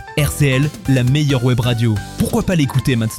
RCL, la meilleure web radio. Pourquoi pas l'écouter maintenant ?